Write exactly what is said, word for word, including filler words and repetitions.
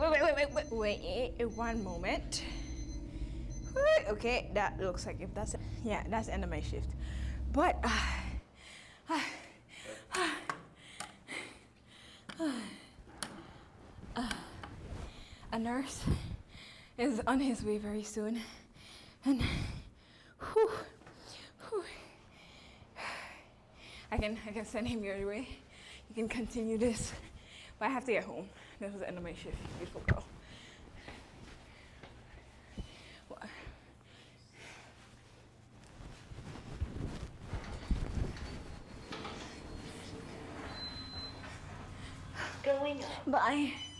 wait, wait, wait, wait, wait, wait, one moment. Wait, okay, that looks like if that's yeah, that's the end of my shift. But uh, uh, uh, uh, uh, a nurse is on his way very soon, and whew, whew, I can I can send him your way. You can continue this, but I have to get home. This was the end of my shift, beautiful girl. What? Going up. Bye.